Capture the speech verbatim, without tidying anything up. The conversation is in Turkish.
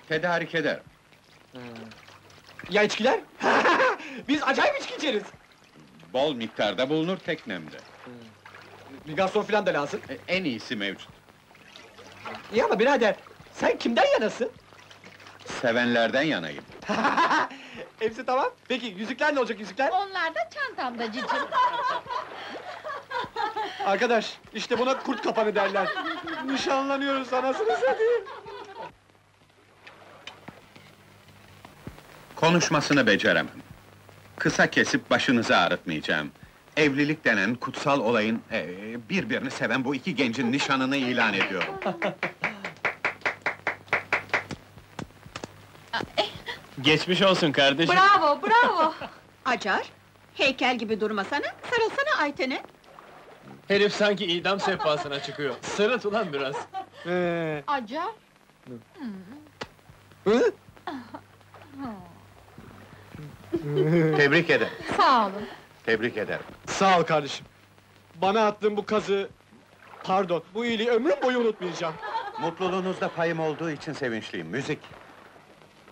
Tedarik eder. Ya içkiler? Biz acayip içki içeriz! Bol miktarda bulunur teknemde. Bir garson filan da lazım. E, en iyisi mevcut. İyi ama birader, sen kimden yanasın? Sevenlerden yanayım. Hepsi tamam. Peki, yüzükler ne olacak yüzükler? Onlar da çantamda cicim. Arkadaş, işte buna kurt kapanı derler. Nişanlanıyoruz anasını satayım! Konuşmasını beceremem. Kısa kesip başınızı ağrıtmayacağım. Evlilik denen kutsal olayın, e, birbirini seven bu iki gencin nişanını ilan ediyorum. Geçmiş olsun kardeşim. Bravo, bravo! Acar, heykel gibi durmasana, sarılsana Ayten'e. Herif sanki idam sehpasına çıkıyor. Sırıt ulan biraz. Ee, Acar, hı? Tebrik ederim, sağ olun. tebrik ederim. Sağ ol kardeşim. Bana attığın bu kazı... Pardon, bu iyiliği ömrüm boyu unutmayacağım. Mutluluğunuzda payım olduğu için sevinçliyim. Müzik!